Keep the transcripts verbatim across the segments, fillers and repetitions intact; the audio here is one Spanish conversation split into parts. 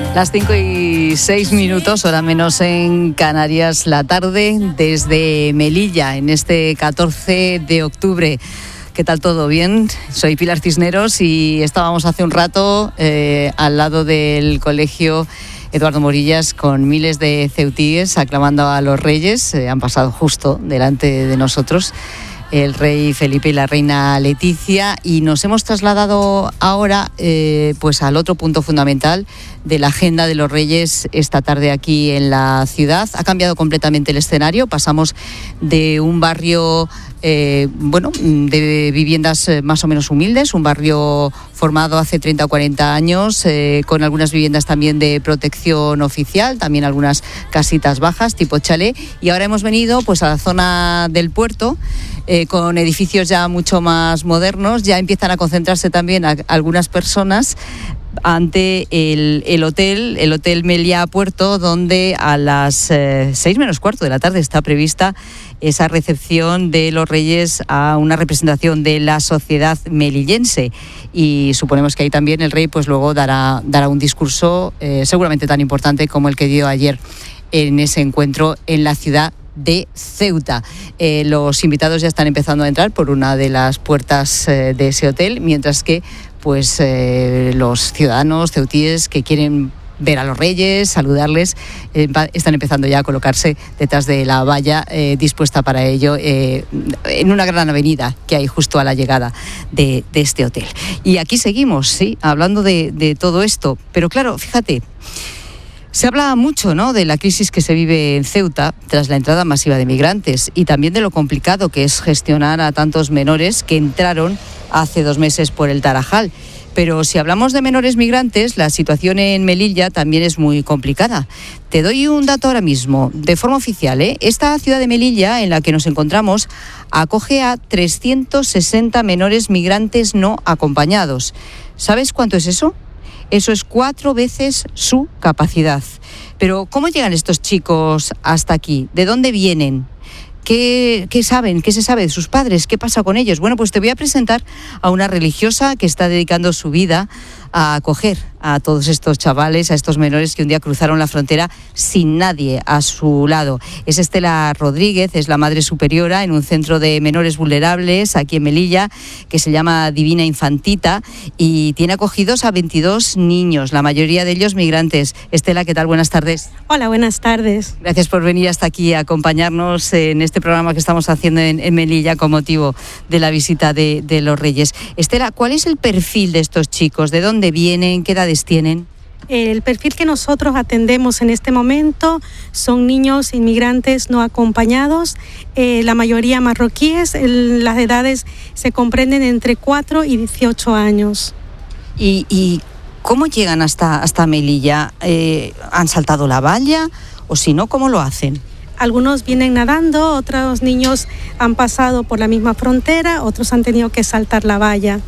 Las cinco y seis minutos, hora menos en Canarias, la tarde desde Melilla, en este catorce de octubre. ¿Qué tal todo? ¿Bien? Soy Pilar Cisneros y estábamos hace un rato eh, al lado del colegio Eduardo Morillas con miles de ceutíes aclamando a los reyes. Eh, han pasado justo delante de nosotros el rey Felipe y la reina Leticia, y nos hemos trasladado ahora eh, pues al otro punto fundamental de la agenda de los reyes esta tarde aquí en la ciudad. Ha cambiado completamente el escenario. Pasamos de un barrio eh, bueno, de viviendas más o menos humildes, un barrio formado hace treinta o cuarenta años, eh, con algunas viviendas también de protección oficial, también algunas casitas bajas tipo chalet, y ahora hemos venido pues a la zona del puerto, Eh, con edificios ya mucho más modernos. Ya empiezan a concentrarse también a, a algunas personas ante el, el hotel, el Hotel Meliá Puerto, donde a las eh, seis menos cuarto de la tarde está prevista esa recepción de los reyes a una representación de la sociedad melillense, y suponemos que ahí también el rey pues luego dará, dará un discurso eh, seguramente tan importante como el que dio ayer en ese encuentro en la ciudad de Ceuta. Eh, los invitados ya están empezando a entrar por una de las puertas eh, de ese hotel, mientras que pues eh, los ciudadanos ceutíes que quieren ver a los reyes, saludarles, eh, están empezando ya a colocarse detrás de la valla eh, dispuesta para ello, eh, en una gran avenida que hay justo a la llegada de, de este hotel. Y aquí seguimos, sí, hablando de, de todo esto. Pero claro, fíjate, se habla mucho, ¿no?, de la crisis que se vive en Ceuta tras la entrada masiva de migrantes, y también de lo complicado que es gestionar a tantos menores que entraron hace dos meses por el Tarajal. Pero si hablamos de menores migrantes, la situación en Melilla también es muy complicada. Te doy un dato ahora mismo, de forma oficial, ¿eh? Esta ciudad de Melilla, en la que nos encontramos, acoge a trescientos sesenta menores migrantes no acompañados. ¿Sabes cuánto es eso? Eso es cuatro veces su capacidad. Pero ¿cómo llegan estos chicos hasta aquí? ¿De dónde vienen? ¿Qué, qué saben? ¿Qué se sabe de sus padres? ¿Qué pasa con ellos? Bueno, pues te voy a presentar a una religiosa que está dedicando su vida a acoger a todos estos chavales, a estos menores que un día cruzaron la frontera sin nadie a su lado. Es Estela Rodríguez, es la madre superiora en un centro de menores vulnerables aquí en Melilla, que se llama Divina Infantita, y tiene acogidos a veintidós niños, la mayoría de ellos migrantes. Estela, ¿qué tal? Buenas tardes. Hola, buenas tardes. Gracias por venir hasta aquí a acompañarnos en este programa que estamos haciendo en, en Melilla con motivo de la visita de, de los Reyes. Estela, ¿cuál es el perfil de estos chicos? ¿De dónde vienen? ¿Qué edades tienen? El perfil que nosotros atendemos en este momento son niños inmigrantes no acompañados, eh, la mayoría marroquíes. El, las edades se comprenden entre cuatro y dieciocho años. ¿Y, y cómo llegan hasta, hasta Melilla? Eh, ¿Han saltado la valla? O si no, ¿cómo lo hacen? Algunos vienen nadando, otros niños han pasado por la misma frontera, otros han tenido que saltar la valla.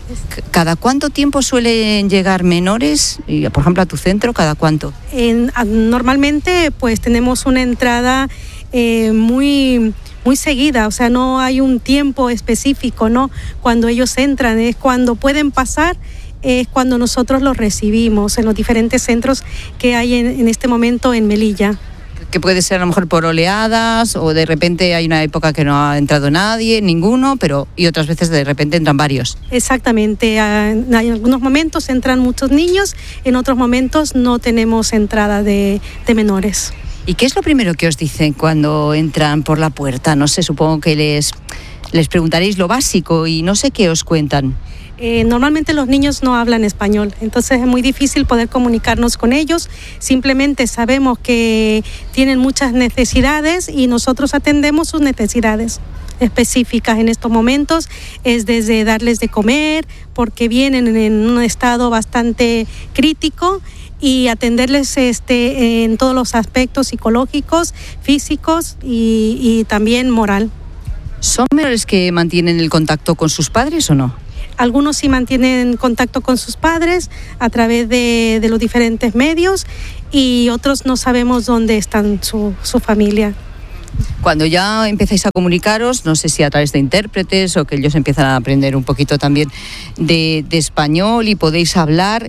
¿Cada cuánto tiempo suelen llegar menores, por ejemplo, a tu centro? ¿Cada cuánto? En, normalmente pues tenemos una entrada eh, muy, muy seguida, o sea, no hay un tiempo específico, ¿no? Cuando ellos entran, es cuando pueden pasar, es cuando nosotros los recibimos en los diferentes centros que hay en, en este momento en Melilla. Que puede ser a lo mejor por oleadas, o de repente hay una época que no ha entrado nadie, ninguno, pero y otras veces de repente entran varios. Exactamente, en algunos momentos entran muchos niños, en otros momentos no tenemos entrada de, de menores. ¿Y qué es lo primero que os dicen cuando entran por la puerta? No sé, supongo que les, les preguntaréis lo básico y no sé qué os cuentan. Eh, normalmente los niños no hablan español, entonces es muy difícil poder comunicarnos con ellos. Simplemente sabemos que tienen muchas necesidades y nosotros atendemos sus necesidades específicas en estos momentos. Es desde darles de comer, porque vienen en un estado bastante crítico, y atenderles este, en todos los aspectos psicológicos, físicos y, y también moral. ¿Son menores que mantienen el contacto con sus padres o no? Algunos sí mantienen contacto con sus padres a través de, de los diferentes medios, y otros no sabemos dónde están su, su familia. Cuando ya empezáis a comunicaros, no sé si a través de intérpretes o que ellos empiezan a aprender un poquito también de, de español y podéis hablar,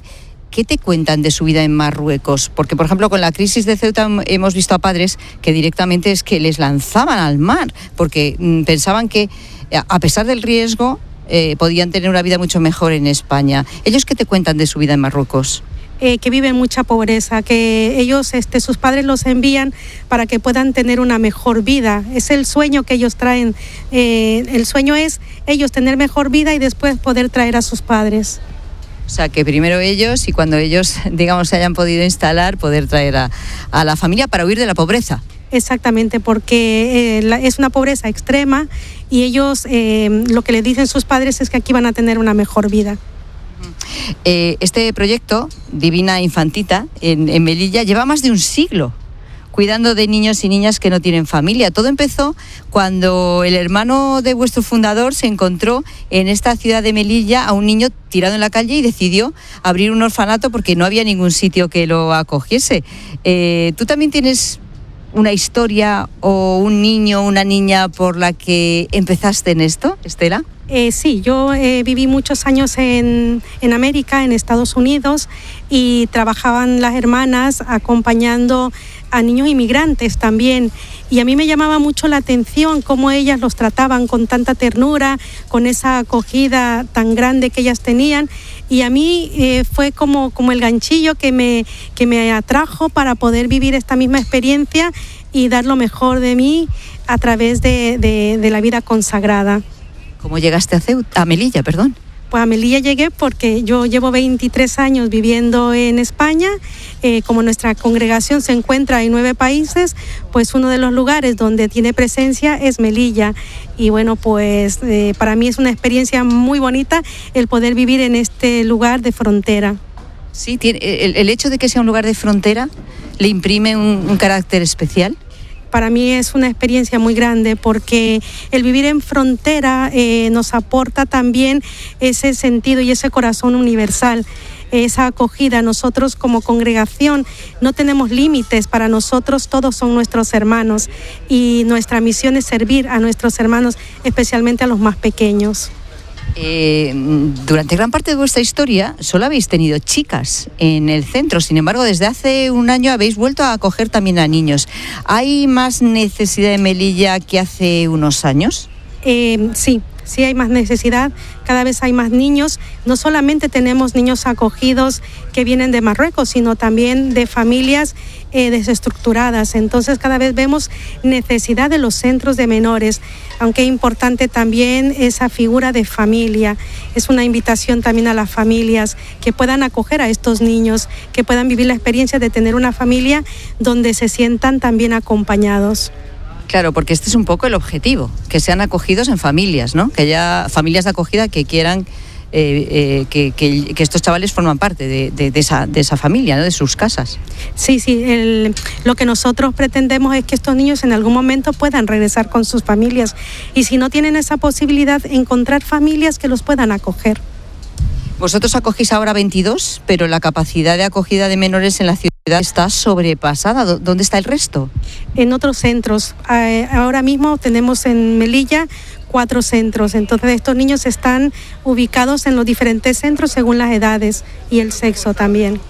¿qué te cuentan de su vida en Marruecos? Porque, por ejemplo, con la crisis de Ceuta hemos visto a padres que directamente es que les lanzaban al mar, porque mm, pensaban que, a pesar del riesgo, eh, podían tener una vida mucho mejor en España. ¿Ellos qué te cuentan de su vida en Marruecos? Eh, que viven mucha pobreza, que ellos, este, sus padres los envían para que puedan tener una mejor vida. Es el sueño que ellos traen. Eh, el sueño es ellos tener mejor vida y después poder traer a sus padres. O sea, que primero ellos y cuando ellos, digamos, se hayan podido instalar, poder traer a, a la familia para huir de la pobreza. Exactamente, porque eh, la, es una pobreza extrema y ellos eh, lo que le dicen sus padres es que aquí van a tener una mejor vida. Eh, este proyecto, Divina Infantita, en, en Melilla, lleva más de un siglo cuidando de niños y niñas que no tienen familia. Todo empezó cuando el hermano de vuestro fundador se encontró en esta ciudad de Melilla a un niño tirado en la calle y decidió abrir un orfanato porque no había ningún sitio que lo acogiese. Eh, ¿Tú también tienes una historia o un niño o una niña por la que empezaste en esto, Estela? Eh, sí, yo eh, viví muchos años en, en América, en Estados Unidos, y trabajaban las hermanas acompañando a niños inmigrantes también. Y a mí me llamaba mucho la atención cómo ellas los trataban con tanta ternura, con esa acogida tan grande que ellas tenían. Y a mí eh, fue como, como el ganchillo que me, que me atrajo para poder vivir esta misma experiencia y dar lo mejor de mí a través de, de, de la vida consagrada. ¿Cómo llegaste a Ceuta, a Melilla, perdón? Pues a Melilla llegué porque yo llevo veintitrés años viviendo en España. Eh, como nuestra congregación se encuentra en nueve países, pues uno de los lugares donde tiene presencia es Melilla. Y bueno, pues eh, para mí es una experiencia muy bonita el poder vivir en este lugar de frontera. Sí, tiene, el, el hecho de que sea un lugar de frontera le imprime un, un carácter especial. Para mí es una experiencia muy grande porque el vivir en frontera eh, nos aporta también ese sentido y ese corazón universal, esa acogida. Nosotros como congregación no tenemos límites, para nosotros todos son nuestros hermanos y nuestra misión es servir a nuestros hermanos, especialmente a los más pequeños. Eh, durante gran parte de vuestra historia solo habéis tenido chicas en el centro, sin embargo desde hace un año habéis vuelto a acoger también a niños. ¿Hay más necesidad en Melilla que hace unos años? Eh, sí, sí hay más necesidad, cada vez hay más niños. No solamente tenemos niños acogidos que vienen de Marruecos, sino también de familias eh, desestructuradas. Entonces cada vez vemos necesidad de los centros de menores, aunque es importante también esa figura de familia. Es una invitación también a las familias que puedan acoger a estos niños, que puedan vivir la experiencia de tener una familia donde se sientan también acompañados. Claro, porque este es un poco el objetivo, que sean acogidos en familias, ¿no? Que haya familias de acogida que quieran eh, eh, que, que, que estos chavales forman parte de, de, de, esa, de esa familia, ¿no? De sus casas. Sí, sí, el, lo que nosotros pretendemos es que estos niños en algún momento puedan regresar con sus familias y si no tienen esa posibilidad, encontrar familias que los puedan acoger. Vosotros acogéis ahora veintidós, pero la capacidad de acogida de menores en la ciudad está sobrepasada. ¿Dónde está el resto? En otros centros. Ahora mismo tenemos en Melilla cuatro centros. Entonces estos niños están ubicados en los diferentes centros según las edades y el sexo también.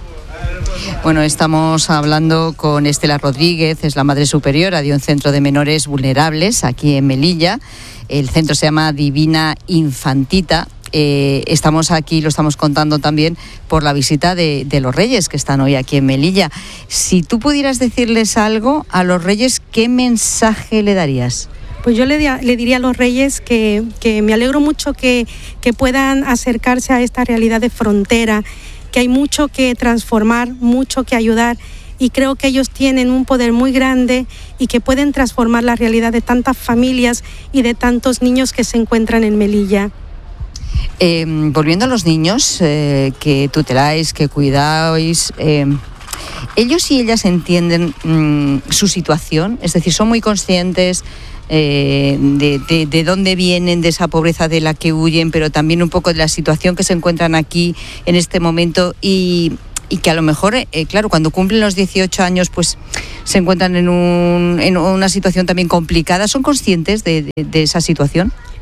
Bueno, estamos hablando con Estela Rodríguez, es la madre superiora de un centro de menores vulnerables aquí en Melilla. El centro se llama Divina Infantita. Eh, estamos aquí, lo estamos contando también por la visita de, de los Reyes que están hoy aquí en Melilla. Si tú pudieras decirles algo a los Reyes, ¿qué mensaje le darías? Pues yo le, le diría a los Reyes que, que me alegro mucho que, que puedan acercarse a esta realidad de frontera, que hay mucho que transformar, mucho que ayudar y creo que ellos tienen un poder muy grande y que pueden transformar la realidad de tantas familias y de tantos niños que se encuentran en Melilla. Eh, volviendo a los niños eh, que tuteláis, que cuidáis, eh, ¿ellos y ellas entienden mmm, su situación? Es decir, ¿son muy conscientes eh, de, de, de dónde vienen, de esa pobreza de la que huyen, pero también un poco de la situación que se encuentran aquí en este momento y, y que a lo mejor, eh, claro, cuando cumplen los dieciocho años, pues se encuentran en, un, en una situación también complicada? ¿Son conscientes de, de, de esa situación?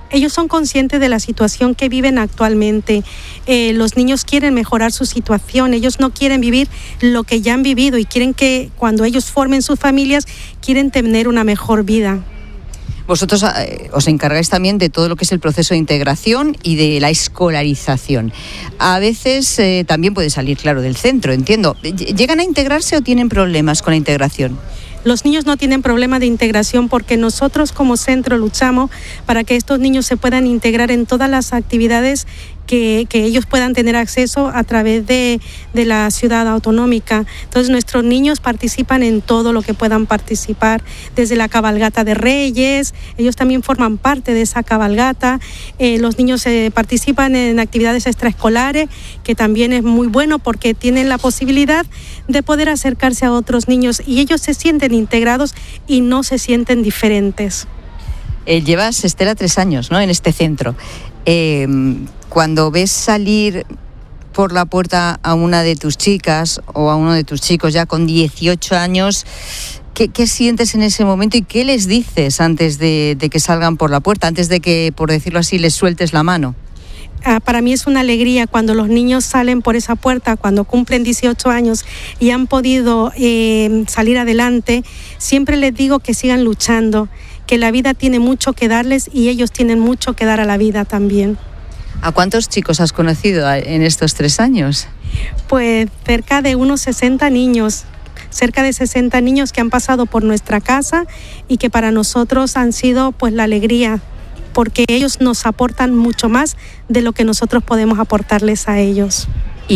Ellos son conscientes de la situación que viven actualmente. Eh, los niños quieren mejorar su situación, ellos no quieren vivir lo que ya han vivido y quieren que cuando ellos formen sus familias, quieren tener una mejor vida. Vosotros eh, os encargáis también de todo lo que es el proceso de integración y de la escolarización. A veces eh, también puede salir, claro, del centro, entiendo. ¿Llegan a integrarse o tienen problemas con la integración? Los niños no tienen problema de integración porque nosotros como centro luchamos para que estos niños se puedan integrar en todas las actividades que, que ellos puedan tener acceso a través de, de la ciudad autonómica. Entonces nuestros niños participan en todo lo que puedan participar, desde la cabalgata de Reyes, ellos también forman parte de esa cabalgata. Eh, los niños eh, participan en actividades extraescolares, que también es muy bueno porque tienen la posibilidad de poder acercarse a otros niños y ellos se sienten integrados y no se sienten diferentes. Eh, llevas, Estela, tres años, ¿no?, en este centro. Eh, cuando ves salir por la puerta a una de tus chicas o a uno de tus chicos ya con dieciocho años, ¿qué, qué sientes en ese momento y qué les dices antes de, de que salgan por la puerta, antes de que, por decirlo así, les sueltes la mano? Ah, para mí es una alegría cuando los niños salen por esa puerta, cuando cumplen dieciocho años y han podido eh, salir adelante. Siempre les digo que sigan luchando, que la vida tiene mucho que darles y ellos tienen mucho que dar a la vida también. ¿A cuántos chicos has conocido en estos tres años? Pues cerca de unos sesenta niños, cerca de sesenta niños que han pasado por nuestra casa y que para nosotros han sido pues la alegría, porque ellos nos aportan mucho más de lo que nosotros podemos aportarles a ellos.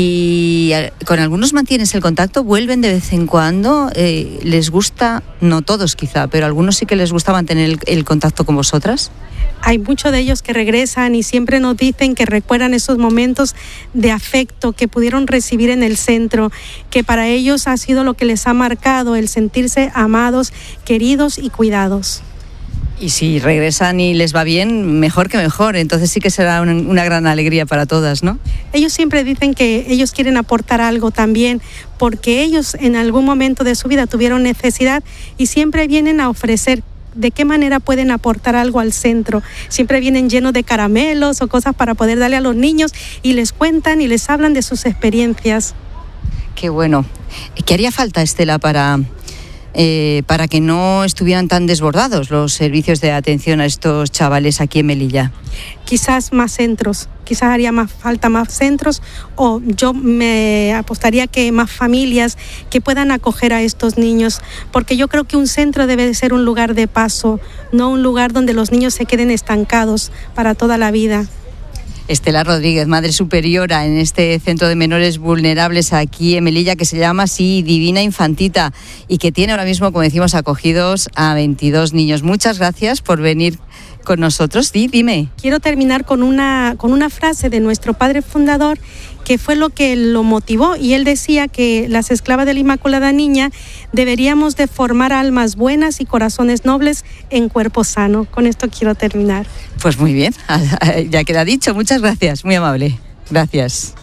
¿Y con algunos mantienes el contacto? ¿Vuelven de vez en cuando? Eh, ¿Les gusta? No todos quizá, pero algunos sí que les gusta mantener el, el contacto con vosotras. Hay muchos de ellos que regresan y siempre nos dicen que recuerdan esos momentos de afecto que pudieron recibir en el centro, que para ellos ha sido lo que les ha marcado, el sentirse amados, queridos y cuidados. Y si regresan y les va bien, mejor que mejor. Entonces sí que será una, una gran alegría para todas, ¿no? Ellos siempre dicen que ellos quieren aportar algo también, porque ellos en algún momento de su vida tuvieron necesidad y siempre vienen a ofrecer de qué manera pueden aportar algo al centro. Siempre vienen llenos de caramelos o cosas para poder darle a los niños y les cuentan y les hablan de sus experiencias. Qué bueno. ¿Qué haría falta, Estela, para... Eh, para que no estuvieran tan desbordados los servicios de atención a estos chavales aquí en Melilla? Quizás más centros, quizás haría más falta más centros, o yo me apostaría que más familias que puedan acoger a estos niños, porque yo creo que un centro debe de ser un lugar de paso, no un lugar donde los niños se queden estancados para toda la vida. Estela Rodríguez, Madre Superiora en este centro de menores vulnerables aquí en Melilla, que se llama así Divina Infantita y que tiene ahora mismo, como decimos, acogidos a veintidós niños. Muchas gracias por venir con nosotros. Sí, dime. Quiero terminar con una, con una frase de nuestro padre fundador, que fue lo que lo motivó, y él decía que las esclavas de la Inmaculada Niña deberíamos de formar almas buenas y corazones nobles en cuerpo sano. Con esto quiero terminar. Pues muy bien, ya queda dicho. Muchas gracias, muy amable. Gracias.